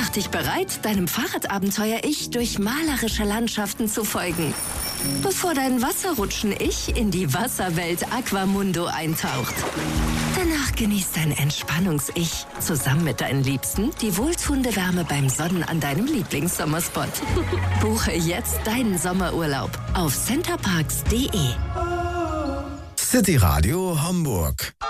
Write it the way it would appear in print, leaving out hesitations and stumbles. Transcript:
Mach dich bereit, deinem Fahrradabenteuer-Ich durch malerische Landschaften zu folgen. Bevor dein Wasserrutschen-Ich in die Wasserwelt Aquamundo eintaucht. Danach genießt dein Entspannungs-Ich zusammen mit deinen Liebsten die wohltuende Wärme beim Sonnen an deinem Lieblingssommerspot. Buche jetzt deinen Sommerurlaub auf centerparks.de. City Radio Hamburg.